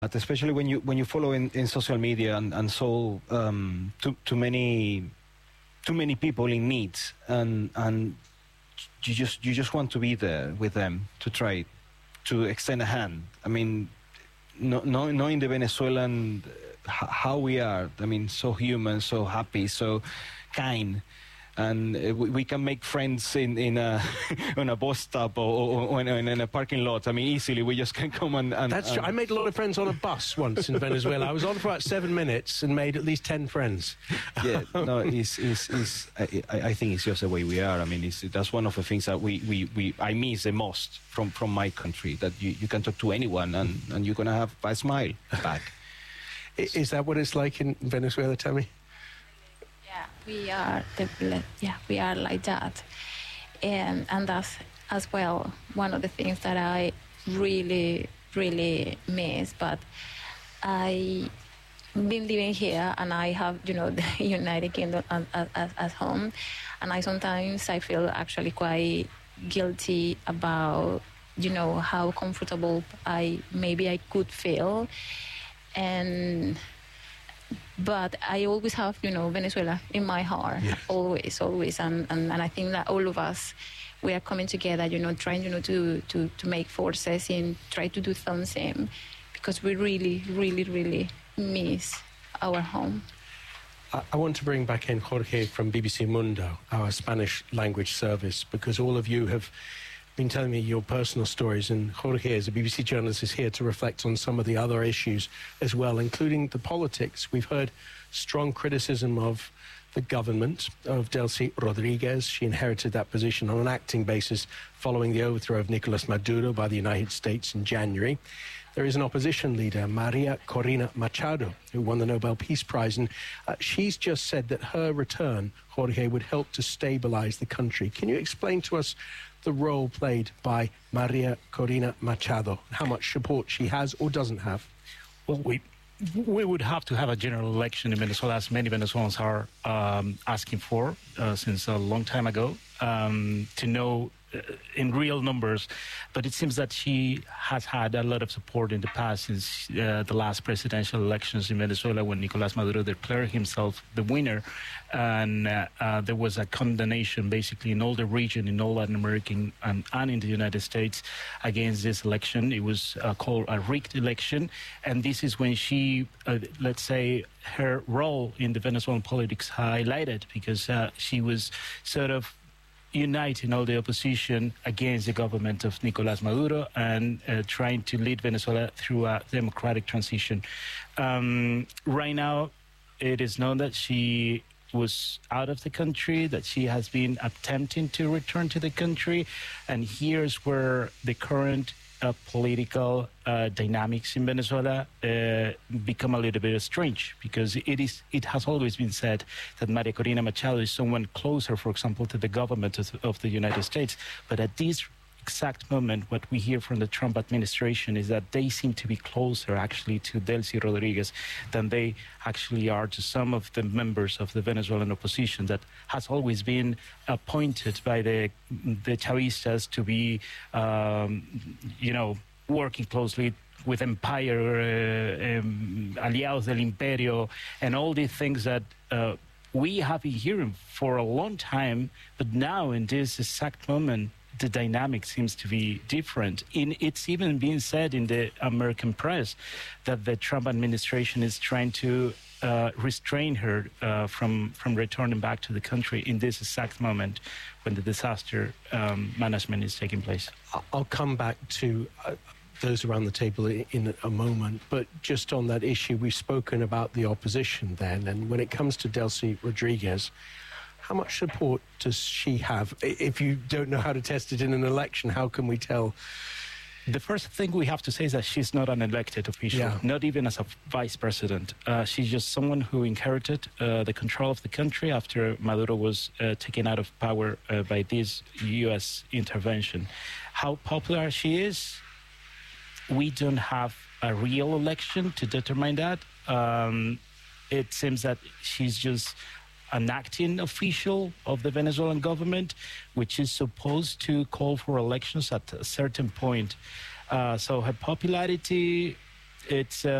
especially when you follow in social media and so too many people in need, and you just want to be there with them to try to extend a hand. I mean, knowing the Venezuelan how we are, I mean, so human, so happy, so kind. And we can make friends in a on a bus stop or in a parking lot. I mean, easily we just can come and that's true. I made a lot of friends on a bus once in Venezuela. I was on for about 7 minutes and made at least 10 friends. Yeah, no, I think it's just the way we are. I mean, that's one of the things that I miss the most from my country. That you can talk to anyone and you're gonna have a smile back. Is that what it's like in Venezuela, Tammy? We are like that, and that's as well one of the things that I really miss. But I've been living here, and I have the United Kingdom as home, and I feel actually quite guilty about how comfortable I could feel, but I always have, Venezuela in my heart, yes. always. And I think that all of us, we are coming together, trying, to make forces and try to do something, because we really miss our home. I want to bring back in Jorge from BBC Mundo, our Spanish language service, because all of you have been telling me your personal stories, and Jorge, as a BBC journalist, is here to reflect on some of the other issues as well, including the politics. We've heard strong criticism of the government of Delcy Rodriguez. She inherited that position on an acting basis following the overthrow of Nicolas Maduro by the United States in January. There is an opposition leader, Maria Corina Machado, who won the Nobel Peace Prize, and she's just said that her return, Jorge, would help to stabilize the country. Can you explain to us the role played by Maria Corina Machado, how much support she has or doesn't have? Well, we would have to have a general election in Venezuela, as many Venezuelans are asking for since a long time ago, to know in real numbers. But it seems that she has had a lot of support in the past, since the last presidential elections in Venezuela, when Nicolas Maduro declared himself the winner. And there was a condemnation basically in all the region, in all Latin American and in the United States, against this election. It was called a rigged election. And this is when she, let's say, her role in the Venezuelan politics highlighted, because she was sort of uniting all the opposition against the government of Nicolas Maduro and trying to lead Venezuela through a democratic transition. Right now, it is known that she was out of the country, that she has been attempting to return to the country, and here's where the current political dynamics in Venezuela become a little bit strange, because it has always been said that Maria Corina Machado is someone closer, for example, to the government of the United States. But at this exact moment, what we hear from the Trump administration is that they seem to be closer actually to Delcy Rodriguez than they actually are to some of the members of the Venezuelan opposition that has always been appointed by the Chavistas to be, working closely with Empire, Aliados del Imperio, and all these things that we have been hearing for a long time. But now, in this exact moment, the dynamic seems to be different. It's even being said in the American press that the Trump administration is trying to restrain her from returning back to the country in this exact moment when the disaster management is taking place. I'll come back to those around the table in a moment, but just on that issue, we've spoken about the opposition then, and when it comes to Delcy Rodriguez, how much support does she have? If you don't know how to test it in an election, how can we tell? The first thing we have to say is that she's not an elected official, not even as a vice president. She's just someone who inherited the control of the country after Maduro was taken out of power by this U.S. intervention. How popular she is, we don't have a real election to determine that. It seems that she's just an acting official of the Venezuelan government, which is supposed to call for elections at a certain point. So her popularity it's